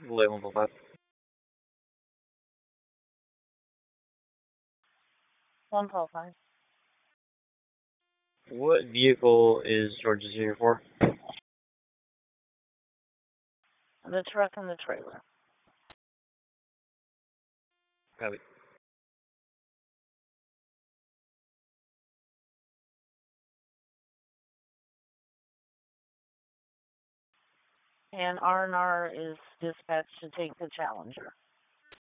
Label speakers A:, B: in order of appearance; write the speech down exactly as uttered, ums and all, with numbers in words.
A: Late one five.
B: One call five.
A: What vehicle is George's here for?
B: The truck and the trailer.
A: Copy.
B: And R and R is dispatched to take the Challenger.